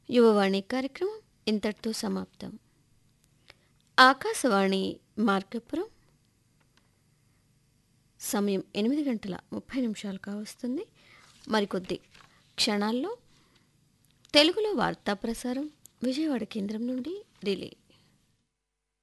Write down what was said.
యువవాణి కార్యక్రమం ఇంతటితో సమాప్తం. ఆకాశవాణి మార్కాపురం సమయం 8:30 కావస్తుంది. మరికొద్ది క్షణాల్లో తెలుగులో వార్తా ప్రసారం విజయవాడ కేంద్రం నుండి రిలే.